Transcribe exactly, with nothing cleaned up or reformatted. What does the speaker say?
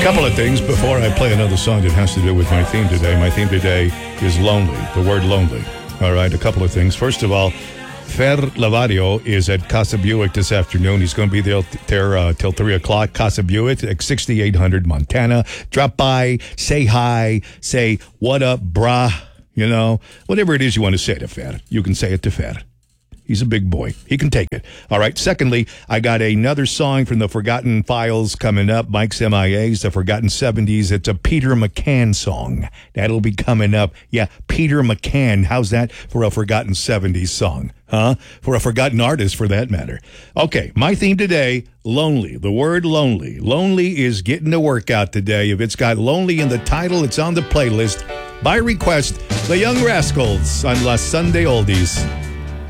couple of things before I play another song that has to do with my theme today. My theme today is lonely, the word lonely. All right, a couple of things. First of all, Fer Lavario is at Casa Buick this afternoon. He's going to be there, there uh, till three o'clock. Casa Buick at sixty-eight hundred Montana. Drop by, say hi, say, what up, brah? You know, whatever it is you want to say to Fer, you can say it to Fer. He's a big boy. He can take it. All right. Secondly, I got another song from the Forgotten Files coming up. Mike's M I A's, the Forgotten seventies. It's a Peter McCann song. That'll be coming up. Yeah, Peter McCann. How's that for a Forgotten seventies song? Huh? For a forgotten artist, for that matter. Okay, my theme today, lonely. The word lonely. Lonely is getting to work out today. If it's got lonely in the title, it's on the playlist. By request, the Young Rascals on La Sunday Oldies.